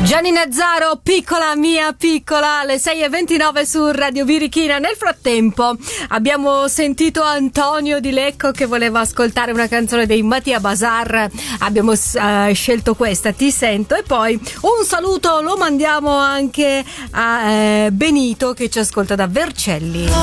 Gianni Nazzaro, piccola mia piccola, alle 6:29 su Radio Birichina. Nel frattempo abbiamo sentito Antonio di Lecco che voleva ascoltare una canzone dei Mattia Bazar. Abbiamo scelto questa, Ti sento, e poi un saluto lo mandiamo anche a Benito che ci ascolta da Vercelli.